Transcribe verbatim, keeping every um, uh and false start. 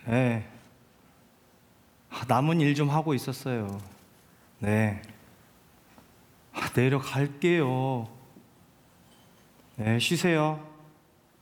네. 남은 일 좀 하고 있었어요. 네. 내려갈게요. 네, 쉬세요.